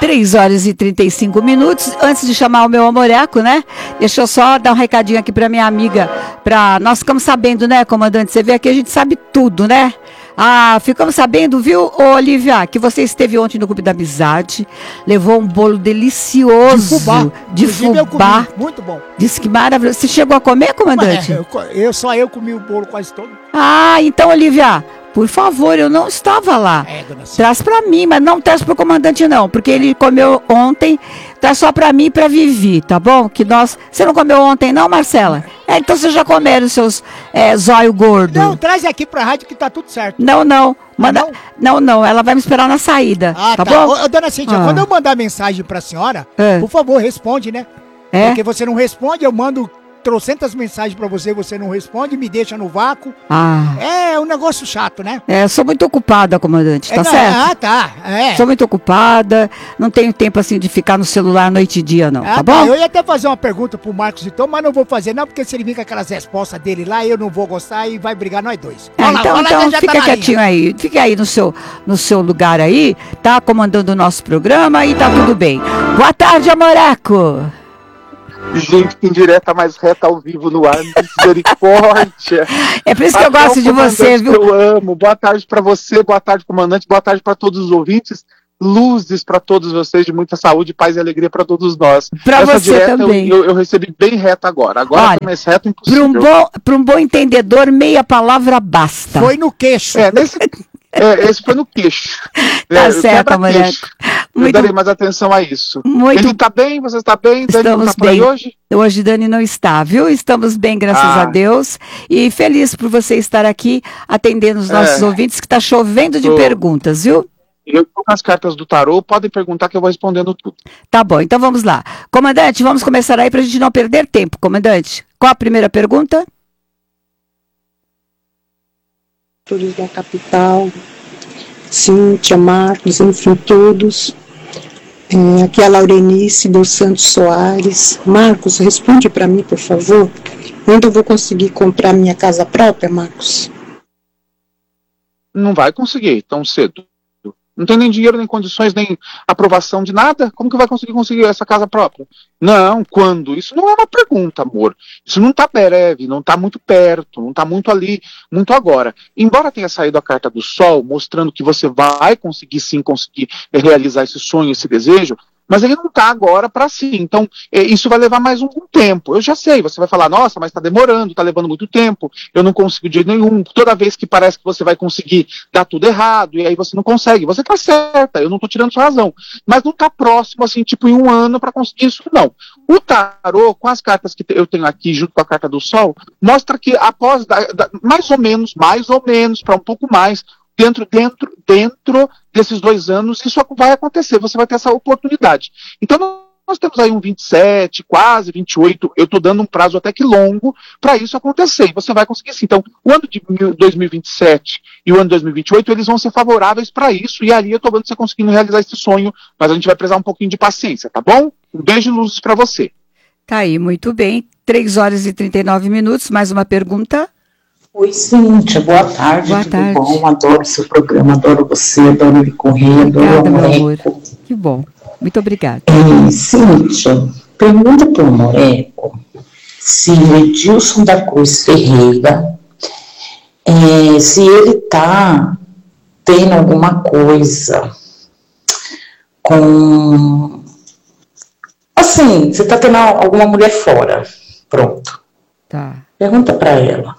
3h35. Antes de chamar o meu amoreco, né? Deixa eu só dar um recadinho aqui para minha amiga. Nós ficamos sabendo, né, comandante? Você vê aqui, a gente sabe tudo, né? Ficamos sabendo, viu, Olivia, que você esteve ontem no Clube da Amizade, levou um bolo delicioso de fubá. Muito bom. Disse que maravilhoso. Você chegou a comer, comandante? Eu comi o bolo quase todo. Então, Olivia, por favor, eu não estava lá. Traz para mim, mas não traz para o comandante não, porque ele comeu ontem. Traz só para mim e para Vivi, tá bom? Você não comeu ontem não, Marcela? Então vocês já comeram os seus zóio gordo. Não, traz aqui pra rádio que tá tudo certo. Não. Não, ela vai me esperar na saída, tá bom? Ô, dona Cíntia, quando eu mandar mensagem pra senhora, por favor, responde, né? Porque você não responde, eu mando trocentas mensagens pra você, você não responde, me deixa no vácuo. É um negócio chato, né? Eu sou muito ocupada, comandante, certo? Sou muito ocupada, não tenho tempo assim de ficar no celular noite e dia, não, tá bom? Eu ia até fazer uma pergunta pro Marcos então, mas não vou fazer não, porque se ele vir com aquelas respostas dele lá, eu não vou gostar e vai brigar nós dois. Então fica quietinho aí, fica aí no seu lugar aí, tá comandando o nosso programa e tá tudo bem. Boa tarde, amoreco! Gente, que indireta mais reta ao vivo no ar, misericórdia. É por isso que eu gosto de você, viu? Eu amo. Boa tarde para você, boa tarde, comandante, boa tarde para todos os ouvintes. Luzes para todos vocês, de muita saúde, paz e alegria para todos nós. Para você direta, também. Eu recebi bem reta agora. Agora foi mais reto impossível. Para um bom entendedor, meia palavra basta. Foi no queixo. Esse foi no queixo. Tá certo, amoreco. Eu darei mais atenção a isso. Ele tá bem? Você está bem? Estamos Dani tá por bem. aí hoje? Hoje Dani não está, viu? Estamos bem, graças a Deus. E feliz por você estar aqui atendendo os nossos ouvintes, que tá chovendo de perguntas, viu? Eu tô com as cartas do tarô, podem perguntar que eu vou respondendo tudo. Tá bom, então vamos lá. Comandante, vamos começar aí pra gente não perder tempo. Comandante, qual a primeira pergunta? Da capital, Cíntia, Marcos, enfim, todos. Aqui é a Laurenice dos Santos Soares. Marcos, responde para mim, por favor. Quando eu vou conseguir comprar minha casa própria, Marcos? Não vai conseguir tão cedo. Não tem nem dinheiro, nem condições, nem aprovação de nada. Como que vai conseguir essa casa própria? Não, quando? Isso não é uma pergunta, amor. Isso não está breve, não está muito perto, não está muito ali, muito agora. Embora tenha saído a carta do Sol, mostrando que você vai conseguir realizar esse sonho, esse desejo, mas ele não está agora para si. Então, isso vai levar mais um tempo. Eu já sei, você vai falar, nossa, mas está demorando, está levando muito tempo, eu não consigo de jeito nenhum. Toda vez que parece que você vai conseguir, dá tudo errado, e aí você não consegue. Você está certa, eu não estou tirando sua razão. Mas não está próximo, assim, tipo em um ano para conseguir isso, não. O tarô, com as cartas que eu tenho aqui, junto com a carta do Sol, mostra que após, mais ou menos, para um pouco mais, dentro desses 2 anos, isso vai acontecer, você vai ter essa oportunidade. Então, nós temos aí um 27, quase 28, eu estou dando um prazo até que longo para isso acontecer, e você vai conseguir sim. Então, o ano de 2027 e o ano de 2028, eles vão ser favoráveis para isso, e ali eu estou vendo você conseguindo realizar esse sonho, mas a gente vai precisar um pouquinho de paciência, tá bom? Um beijo e luzes para você. Tá aí, muito bem. 3h39, mais uma pergunta. Oi, Cíntia, boa tarde. Boa tarde. Bom, adoro seu programa, adoro você, adoro ele correr, obrigada, adoro o meu Moreco. amor. Que bom, muito obrigada. Cíntia, pergunta para o Moreco se Edilson da Cruz Ferreira, se ele está tendo alguma coisa com... Assim, você está tendo alguma mulher fora, pronto. Tá. Pergunta para ela.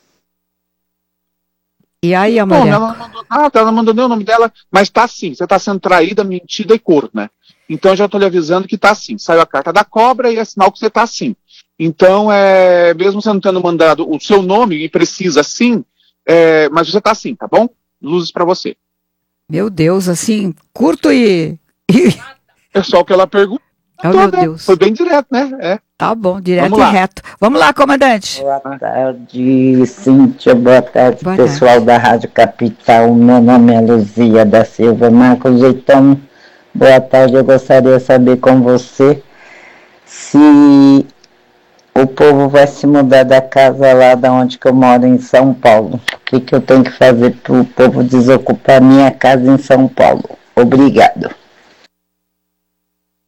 E aí, a mulher? Ela não mandou nada, ela não mandou nem o nome dela, mas tá assim, você tá sendo traída, mentida e corna. Então eu já tô lhe avisando que tá assim. Saiu a carta da cobra e é sinal que você tá assim. Então, mesmo você não tendo mandado o seu nome, e precisa sim, mas você tá assim, tá bom? Luzes pra você. Meu Deus, assim, curto e... É só o que ela perguntou. Oh, meu Deus. Foi bem direto, né? Tá bom, direto e reto. Vamos lá, comandante. Boa tarde, Cíntia. Boa tarde, pessoal da Rádio Capital. Meu nome é Luzia da Silva Marcos. Então, boa tarde. Eu gostaria de saber com você se o povo vai se mudar da casa lá da onde que eu moro, em São Paulo. O que eu tenho que fazer para o povo desocupar minha casa em São Paulo? Obrigado.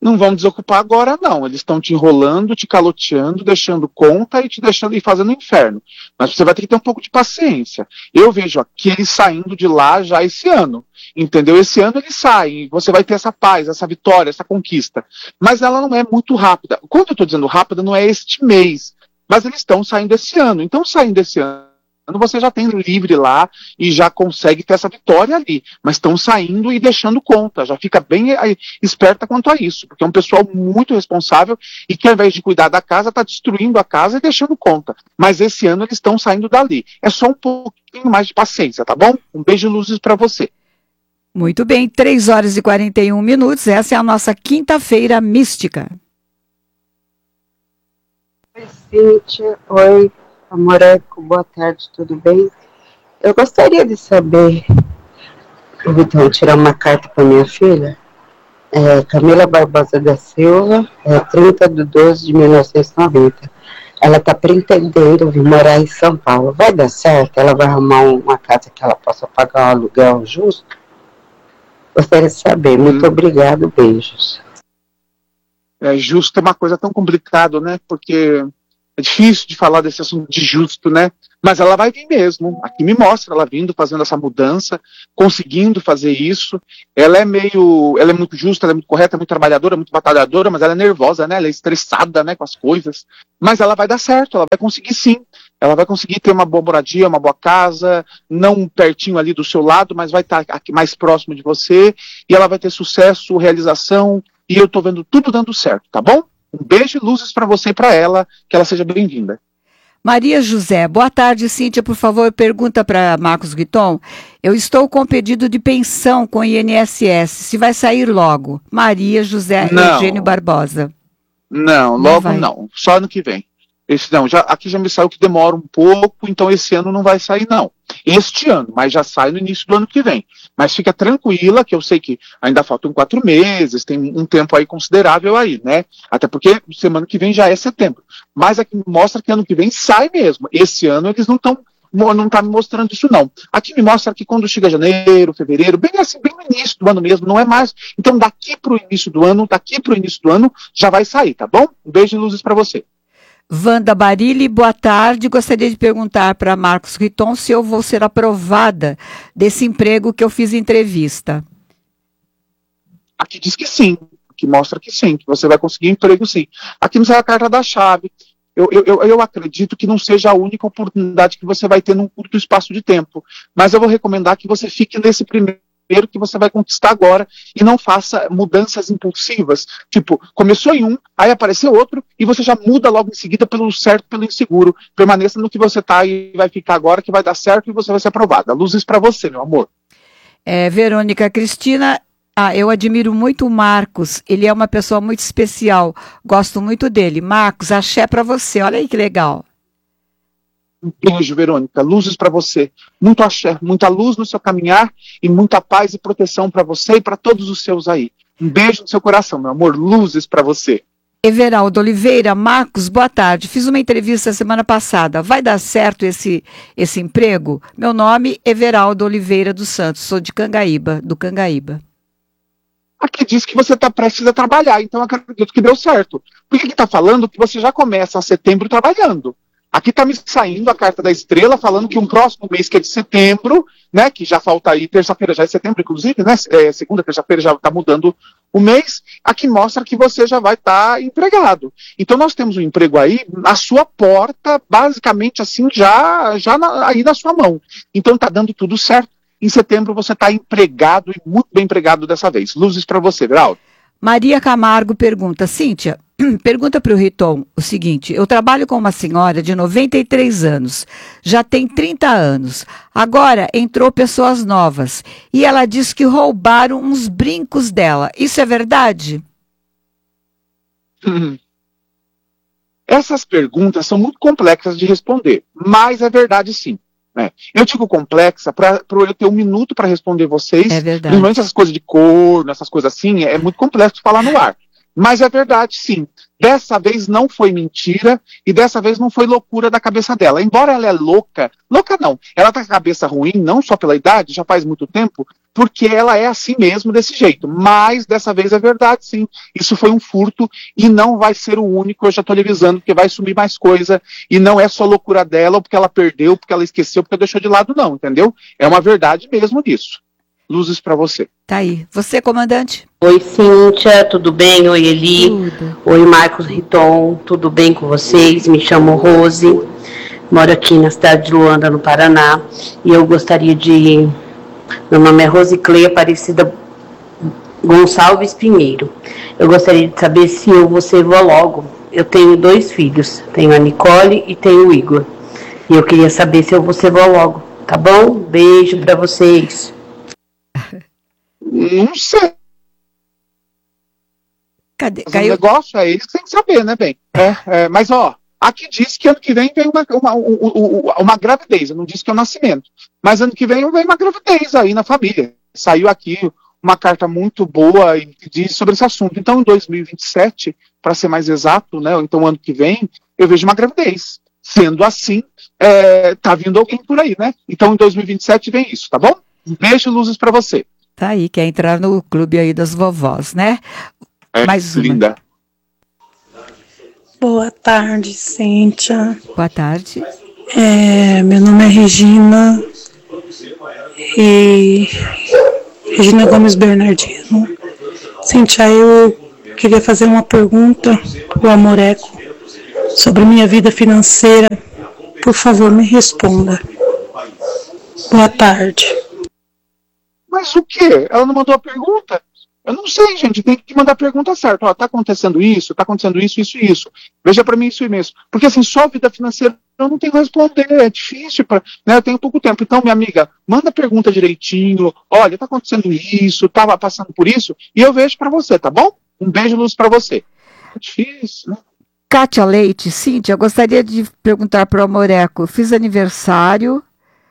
Não vão desocupar agora, não. Eles estão te enrolando, te caloteando, deixando conta e te deixando e fazendo inferno. Mas você vai ter que ter um pouco de paciência. Eu vejo aqui eles saindo de lá já esse ano. Entendeu? Esse ano eles saem. Você vai ter essa paz, essa vitória, essa conquista. Mas ela não é muito rápida. Quando eu estou dizendo rápida, não é este mês. Mas eles estão saindo esse ano. Então, saindo esse ano, você já tem livre lá e já consegue ter essa vitória ali. Mas estão saindo e deixando conta. Já fica bem esperta quanto a isso. Porque é um pessoal muito responsável e que ao invés de cuidar da casa, está destruindo a casa e deixando conta. Mas esse ano eles estão saindo dali. É só um pouquinho mais de paciência, tá bom? Um beijo de luzes para você. Muito bem, 3h41. Essa é a nossa quinta-feira mística. Oi, Cíntia. Oi, Amoreco. Boa tarde, tudo bem? Eu gostaria de saber, então, tirar uma carta para minha filha. Camila Barbosa da Silva, 30/12/1990. Ela está pretendendo vir morar em São Paulo. Vai dar certo? Ela vai arrumar uma casa que ela possa pagar um aluguel justo? Gostaria de saber. Muito obrigado, beijos. Justo é uma coisa tão complicada, né? Porque é difícil de falar desse assunto de justo, né? Mas ela vai vir mesmo. Aqui me mostra ela vindo, fazendo essa mudança, conseguindo fazer isso. Ela é muito justa, ela é muito correta, muito trabalhadora, muito batalhadora, mas ela é nervosa, né? Ela é estressada, né, com as coisas. Mas ela vai dar certo, ela vai conseguir sim. Ela vai conseguir ter uma boa moradia, uma boa casa, não pertinho ali do seu lado, mas vai estar aqui mais próximo de você, e ela vai ter sucesso, realização, e eu tô vendo tudo dando certo, tá bom? Um beijo e luzes para você e para ela, que ela seja bem-vinda. Maria José, boa tarde, Cíntia, por favor, pergunta para Marcos Guiton. Eu estou com pedido de pensão com INSS, se vai sair logo. Maria José Eugênio Barbosa. Não, logo não, só ano que vem. Aqui já me saiu que demora um pouco, então esse ano não vai sair não. Este ano, mas já sai no início do ano que vem. Mas fica tranquila, que eu sei que ainda faltam 4 meses, tem um tempo aí considerável aí, né? Até porque semana que vem já é setembro. Mas aqui mostra que ano que vem sai mesmo. Esse ano eles não tá me mostrando isso não. Aqui me mostra que quando chega janeiro, fevereiro, bem assim, bem no início do ano mesmo, não é mais. Então daqui pro início do ano já vai sair, tá bom? Um beijo e luzes para você. Wanda Barilli, boa tarde. Gostaria de perguntar para Marcos Guiton se eu vou ser aprovada desse emprego que eu fiz entrevista. Aqui diz que sim, aqui mostra que sim, que você vai conseguir emprego sim. Aqui não sai a carta da chave. Eu acredito que não seja a única oportunidade que você vai ter num curto espaço de tempo. Mas eu vou recomendar que você fique nesse primeiro que você vai conquistar agora e não faça mudanças impulsivas, tipo, começou em um, aí apareceu outro e você já muda logo em seguida pelo certo, pelo inseguro. Permaneça no que você está e vai ficar agora que vai dar certo e você vai ser aprovada. Luzes para você, meu amor. Verônica Cristina, eu admiro muito o Marcos, ele é uma pessoa muito especial, gosto muito dele. Marcos, axé para você, olha aí que legal. Um beijo, Verônica. Luzes para você. Muito axé, muita luz no seu caminhar e muita paz e proteção para você e para todos os seus aí. Um beijo no seu coração, meu amor. Luzes para você. Everaldo Oliveira, Marcos, boa tarde. Fiz uma entrevista semana passada. Vai dar certo esse emprego? Meu nome é Everaldo Oliveira dos Santos. Sou de Cangaíba, do Cangaíba. Aqui diz que você está prestes a trabalhar, então acredito que deu certo. Porque aqui está falando que você já começa a setembro trabalhando. Aqui está me saindo a carta da estrela falando que um próximo mês, que é de setembro, né, que já falta aí, terça-feira já é setembro, inclusive, né, segunda, terça-feira já está mudando o mês, aqui mostra que você já vai estar empregado. Então nós temos um emprego aí na sua porta, basicamente assim, aí na sua mão. Então está dando tudo certo. Em setembro você está empregado e muito bem empregado dessa vez. Luzes para você, Veraldo. Maria Camargo pergunta, Cíntia, pergunta para o Riton o seguinte, eu trabalho com uma senhora de 93 anos, já tem 30 anos, agora entrou pessoas novas e ela diz que roubaram uns brincos dela, isso é verdade? Essas perguntas são muito complexas de responder, mas é verdade sim. Eu digo complexa para eu ter um minuto para responder vocês. É verdade. Principalmente essas coisas de cor, essas coisas assim, é muito complexo de falar no ar. Mas é verdade, sim. Dessa vez não foi mentira e dessa vez não foi loucura da cabeça dela. Embora ela é louca não, ela tá com a cabeça ruim, não só pela idade, já faz muito tempo, porque ela é assim mesmo, desse jeito. Mas dessa vez é verdade, sim. Isso foi um furto e não vai ser o único, eu já tô lhe avisando, porque vai sumir mais coisa e não é só loucura dela, ou porque ela perdeu, porque ela esqueceu, porque deixou de lado, não, entendeu? É uma verdade mesmo disso. Luzes para você. Tá aí. Você, comandante? Oi, Cíntia, tudo bem? Oi, Eli. Tudo. Oi, Marcos Riton, tudo bem com vocês? Me chamo Rose, moro aqui na cidade de Luanda, no Paraná, e eu gostaria de... Meu nome é Rosicleia Aparecida Gonçalves Pinheiro. Eu gostaria de saber se eu vou ser vó logo. Eu tenho 2 filhos, tenho a Nicole e tenho o Igor. E eu queria saber se eu vou ser vó logo, tá bom? Beijo pra vocês. Não sei. Cadê? Mas o negócio é eles que têm que saber, né, bem? Mas, ó, aqui diz que ano que vem vem uma gravidez. Eu não disse que é o nascimento. Mas ano que vem uma gravidez aí na família. Saiu aqui uma carta muito boa e diz sobre esse assunto. Então, em 2027, para ser mais exato, né, então ano que vem, eu vejo uma gravidez. Sendo assim, tá vindo alguém por aí, né? Então, em 2027 vem isso, tá bom? Um beijo e luzes para você. Tá aí, quer entrar no clube aí das vovós, né? Mais uma. Linda. Boa tarde, Cíntia. Boa tarde. Meu nome é Regina. E Regina Gomes Bernardino. Cíntia, eu queria fazer uma pergunta pro Amoreco sobre minha vida financeira. Por favor, me responda. Boa tarde. Mas o quê? Ela não mandou a pergunta? Eu não sei, gente, tem que mandar a pergunta certa. Ó, tá acontecendo isso, isso e isso. Veja pra mim isso mesmo. Porque assim, só a vida financeira eu não tenho que responder, é difícil, né, eu tenho pouco tempo. Então, minha amiga, manda a pergunta direitinho. Olha, tá acontecendo isso, tava passando por isso, e eu vejo pra você, tá bom? Um beijo, luz pra você. É difícil, né? Kátia Leite, Cíntia, eu gostaria de perguntar pro Amoreco. Eu fiz aniversário,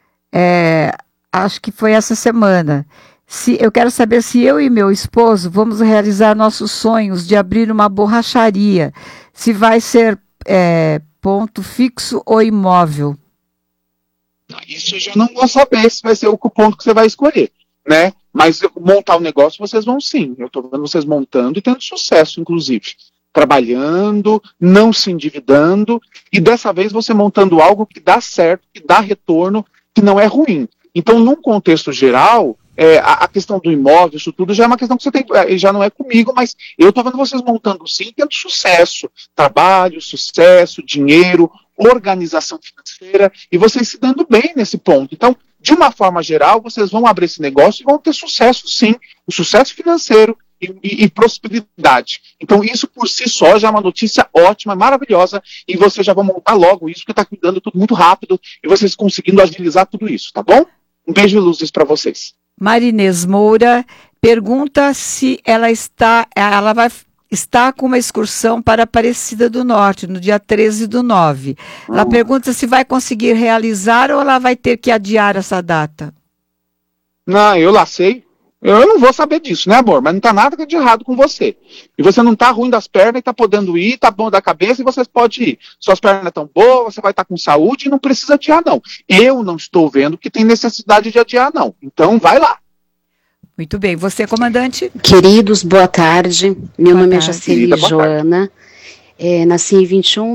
acho que foi essa semana. Eu quero saber se eu e meu esposo vamos realizar nossos sonhos de abrir uma borracharia. Se vai ser ponto fixo ou imóvel. Isso eu já não vou saber se vai ser o ponto que você vai escolher, né? Mas montar o negócio vocês vão sim. Eu estou vendo vocês montando e tendo sucesso, inclusive. Trabalhando, não se endividando, e dessa vez você montando algo que dá certo, que dá retorno, que não é ruim. Então, num contexto geral, a questão do imóvel, isso tudo já é uma questão que você tem, já não é comigo, mas eu estou vendo vocês montando sim, tendo sucesso, trabalho, sucesso, dinheiro, organização financeira, e vocês se dando bem nesse ponto. Então, de uma forma geral, vocês vão abrir esse negócio e vão ter sucesso sim, o sucesso financeiro e prosperidade. Então, isso por si só já é uma notícia ótima, maravilhosa, e vocês já vão montar logo isso, porque está cuidando tudo muito rápido, e vocês conseguindo agilizar tudo isso, tá bom? Um beijo e luzes para vocês. Marinês Moura pergunta se ela vai estar com uma excursão para Aparecida do Norte, no dia 13/9. Ela pergunta se vai conseguir realizar ou ela vai ter que adiar essa data. Não, eu lá sei. Eu não vou saber disso, né, amor? Mas não tá nada de errado com você. E você não tá ruim das pernas e tá podendo ir, tá bom da cabeça e você pode ir. Suas pernas estão boas, você vai estar com saúde e não precisa adiar, não. Eu não estou vendo que tem necessidade de adiar, não. Então, vai lá. Muito bem. Você, comandante? Queridos, boa tarde. Meu nome é Jaceli Joana. Nasci em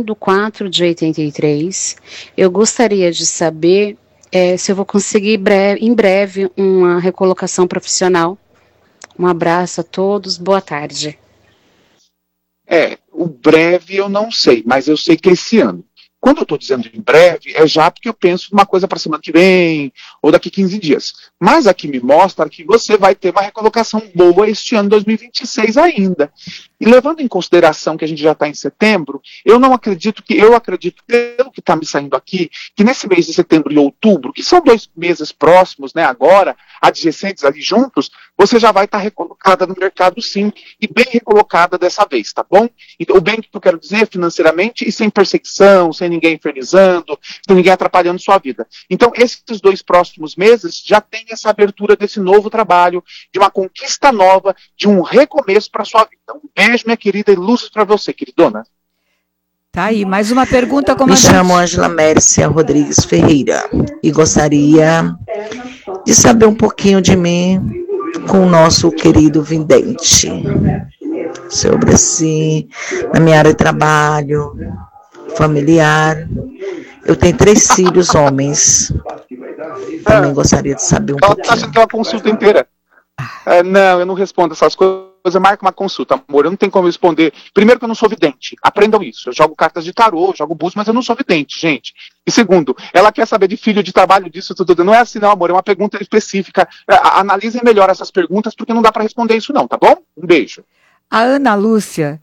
21/4/83. Eu gostaria de saber se eu vou conseguir em breve uma recolocação profissional. Um abraço a todos, boa tarde. O breve eu não sei, mas eu sei que esse ano. Quando eu estou dizendo em breve, é já porque eu penso numa coisa para semana que vem, ou daqui 15 dias. Mas aqui me mostra que você vai ter uma recolocação boa este ano, 2026 ainda. E levando em consideração que a gente já está em setembro, eu acredito, pelo que está me saindo aqui, que nesse mês de setembro e outubro, que são 2 meses próximos, né, agora, adjacentes ali juntos, você já vai estar recolocada no mercado sim, e bem recolocada dessa vez, tá bom? Então, o bem que eu quero dizer financeiramente e sem perseguição, sem ninguém infernizando, sem ninguém atrapalhando sua vida. Então, esses 2 próximos meses já tem essa abertura desse novo trabalho, de uma conquista nova, de um recomeço para sua vida. Um beijo, minha querida, e luzes para você, queridona. Tá aí, mais uma pergunta, comandante. Me chamo Ângela Mércia Rodrigues Ferreira e gostaria de saber um pouquinho de mim com o nosso querido vidente, sobre assim, na minha área de trabalho, familiar. Eu tenho 3 filhos homens. Também gostaria de saber um pouquinho. Ela está achando que é uma consulta inteira. Não, eu não respondo essas coisas. Marca uma consulta, amor, eu não tenho como responder. Primeiro que eu não sou vidente, aprendam isso. Eu jogo cartas de tarô, jogo búzios, mas eu não sou vidente, gente. E segundo, ela quer saber de filho, de trabalho, disso, tudo. Não é assim não, amor, é uma pergunta específica. Analisem melhor essas perguntas, porque não dá para responder isso não, tá bom? Um beijo. A Ana Lúcia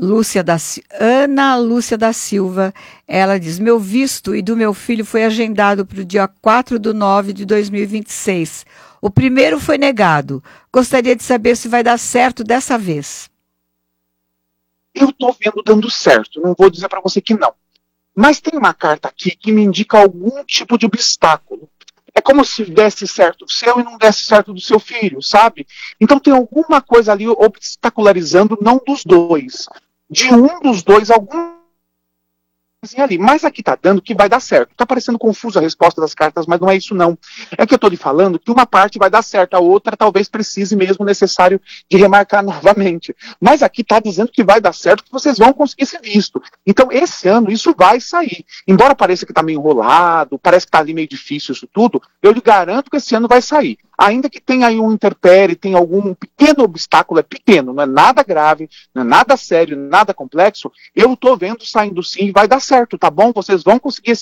da Silva, ela diz: meu visto e do meu filho foi agendado para o dia 4/9 de 2026. O primeiro foi negado. Gostaria de saber se vai dar certo dessa vez. Eu tô vendo dando certo, não vou dizer para você que não. Mas tem uma carta aqui que me indica algum tipo de obstáculo. É como se desse certo o seu e não desse certo do seu filho, sabe? Então tem alguma coisa ali obstacularizando, não dos dois. De um dos dois, algum ali. Mas aqui tá dando que vai dar certo. Tá parecendo confusa a resposta das cartas, mas não é isso não. É que eu tô lhe falando que uma parte vai dar certo, a outra talvez precise mesmo necessário de remarcar novamente. Mas aqui tá dizendo que vai dar certo, que vocês vão conseguir esse visto. Então esse ano isso vai sair. Embora pareça que tá meio enrolado, parece que tá ali meio difícil isso tudo, eu lhe garanto que esse ano vai sair. Ainda que tenha aí um interpérie, tem algum pequeno obstáculo, é pequeno, não é nada grave, não é nada sério, nada complexo, eu tô vendo saindo sim e vai dar certo, tá bom? Vocês vão conseguir esse